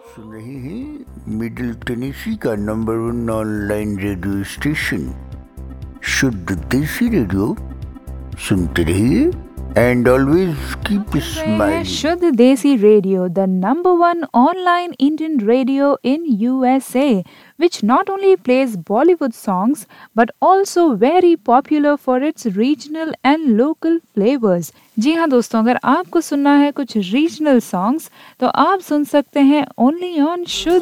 सुन रहे हैं middle Tennessee का नंबर 1 ऑनलाइन रेडियो स्टेशन शुद्ध देसी रेडियो। सुनते रहिए एंड ऑलवेज कीप स्माइलिंग। शुद्ध देसी radio, the number 1 online Indian radio in USA, which not only plays Bollywood songs but also very popular for its regional and local flavors. जी हाँ दोस्तों, अगर आपको सुनना है कुछ रीजनल सॉन्ग्स तो आप सुन सकते हैं ओनली ऑन शुद्ध